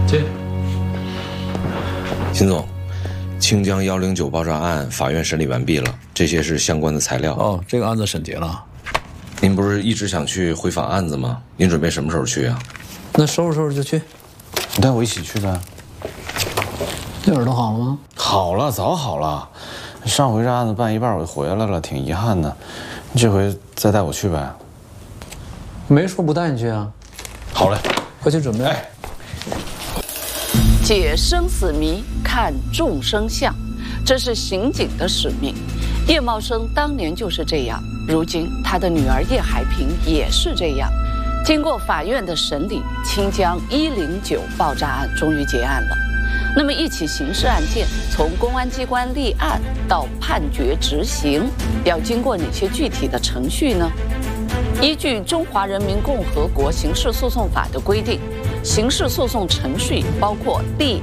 进。 秦总，清江109爆炸案法院审理完毕了，这些是相关的材料。 哦，这个案子审结了。 您不是一直想去回访案子吗？您准备什么时候去啊？ 那收拾收拾就去。 你带我一起去呗。 这耳朵好了吗？ 好了，早好了。上回这案子办一半我就回来了，挺遗憾的。这回再带我去呗。 没说不带你去啊。 好嘞， 快去准备。 哎， 解生死谜，看众生相，这是刑警的使命。叶茂生当年就是这样，如今他的女儿叶海平也是这样。经过法院的审理，清江109爆炸案终于结案了。那么，一起刑事案件从公安机关立案到判决执行，要经过哪些具体的程序呢？依据《中华人民共和国刑事诉讼法》的规定，刑事诉讼程序包括立